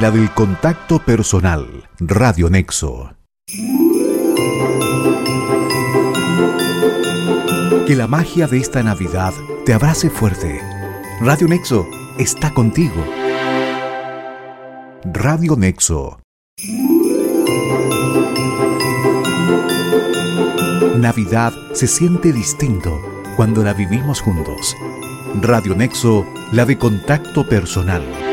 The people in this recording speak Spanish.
La del contacto personal. Radio Nexo. Que la magia de esta Navidad te abrace fuerte. Radio Nexo está contigo. Radio Nexo. Navidad se siente distinto cuando la vivimos juntos. Radio Nexo, la de contacto personal.